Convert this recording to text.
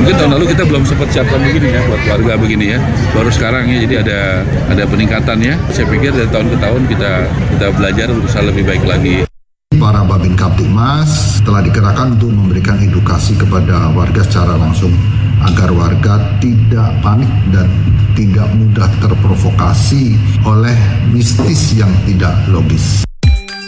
Mungkin tahun lalu kita belum sempat siapkan begini ya buat warga begini ya. Baru sekarang ya, jadi ada peningkatan ya. Saya pikir dari tahun ke tahun kita belajar berusaha lebih baik lagi. Para Babin Kaptipmas telah dikerahkan untuk memberikan edukasi kepada warga secara langsung agar warga tidak panik dan tidak mudah terprovokasi oleh mistis yang tidak logis.